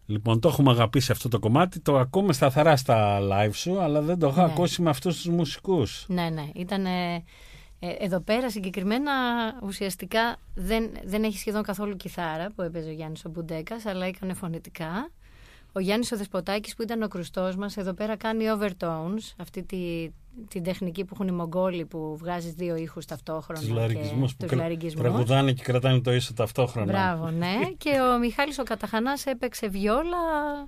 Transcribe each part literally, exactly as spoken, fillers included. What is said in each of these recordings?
Λοιπόν, το έχουμε αγαπήσει αυτό το κομμάτι. Το ακούμε σταθερά στα live σου, αλλά δεν το έχω Ναι. ακούσει με αυτούς τους μουσικούς. Ναι, ναι. Ήταν, ε, ε, εδώ πέρα συγκεκριμένα ουσιαστικά δεν, δεν έχει σχεδόν καθόλου κιθάρα που έπαιζε ο Γιάννης ο Μπουντέκας, αλλά έκανε φωνητικά. Ο Γιάννης ο Δεσποτάκης που ήταν ο κρουστός μας εδώ πέρα κάνει overtones, αυτή τη, την τεχνική που έχουν οι Μογγόλοι που βγάζεις δύο ήχους ταυτόχρονα. Τους λαρυγγισμούς που κρα... λαρυγγισμούς. τραγουδάνε και κρατάνε το ίσο ταυτόχρονα. Μπράβο, ναι. Και ο Μιχάλης ο Καταχανάς έπαιξε βιόλα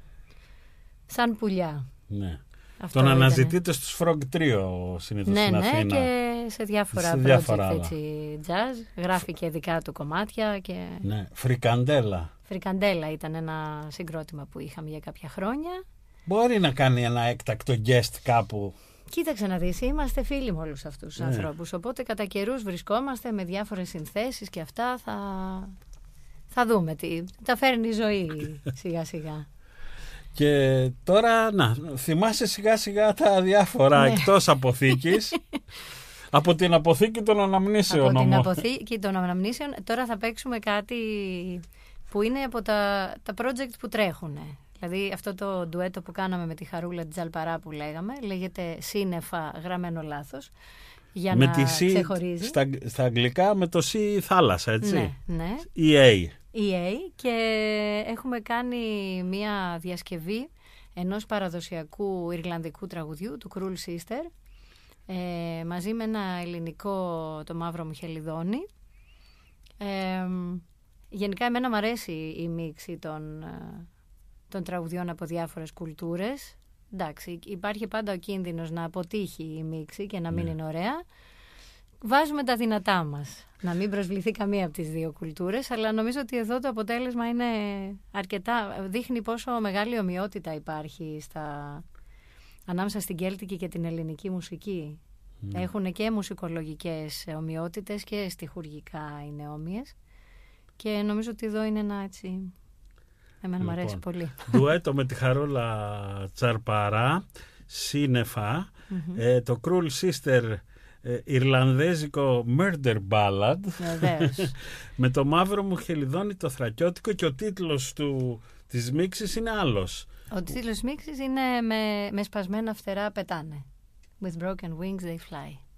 σαν πουλιά. Ναι. Αυτό Τον ήτανε. αναζητείτε στους Frog Trio συνήθως Ναι, στην ναι, Αθήνα. και σε διάφορα σε project διάφορα έτσι, jazz. Γράφει και δικά του κομμάτια. Και... Ναι. Φρικαντέλα. Φρικαντέλα ήταν ένα συγκρότημα που είχαμε για κάποια χρόνια. Μπορεί να κάνει ένα έκτακτο guest κάπου. Κοίταξε να δεις, είμαστε φίλοι με όλους αυτούς τους Ναι. ανθρώπους. Οπότε κατά καιρούς βρισκόμαστε με διάφορες συνθέσεις και αυτά θα, θα δούμε τι. Τα φέρνει η ζωή σιγά σιγά. Και τώρα, να, θυμάσαι σιγά σιγά τα διάφορα Ναι. εκτός αποθήκης. Από την αποθήκη των αναμνήσεων. Από την όμως. αποθήκη των αναμνήσεων τώρα θα παίξουμε κάτι που είναι από τα, τα project που τρέχουν. Δηλαδή αυτό το ντουέτο που κάναμε με τη Χαρούλα Τζαλπαρά που λέγαμε λέγεται σύννεφα γραμμένο λάθος για με να τη C, ξεχωρίζει. στα, στα αγγλικά με το C θάλασσα, έτσι. Ναι, ναι. ι έι. ι έι και έχουμε κάνει μία διασκευή ενός παραδοσιακού ιρλανδικού τραγουδιού του Cruel Sister ε, μαζί με ένα ελληνικό το Μαύρο μου Χελιδόνι. Ε, γενικά εμένα μου αρέσει η μίξη των, των τραγουδιών από διάφορες κουλτούρες. Εντάξει, υπάρχει πάντα ο κίνδυνος να αποτύχει η μίξη και να μην Ναι. είναι ωραία. Βάζουμε τα δυνατά μας. Να μην προσβληθεί καμία από τις δύο κουλτούρες, αλλά νομίζω ότι εδώ το αποτέλεσμα είναι αρκετά... Δείχνει πόσο μεγάλη ομοιότητα υπάρχει στα... ανάμεσα στην κέλτικη και την ελληνική μουσική. Mm. Έχουν και μουσικολογικές ομοιότητες και στιχουργικά είναι όμοιες. Και νομίζω ότι εδώ είναι ένα έτσι... Εμένα μου αρέσει πολύ. Ντουέτο με τη Χαρούλα Τσαρπαρά, σύννεφα, Mm-hmm. ε, το Cruel Sister, ε, Ιρλανδέζικο Murder Ballad, Βεβαίως. με το Μαύρο μου Χελιδόνι το θρακιώτικο, και ο τίτλος του, της μίξης είναι άλλος. Ο τίτλος μίξης είναι με, με σπασμένα φτερά πετάνε. With broken wings they fly.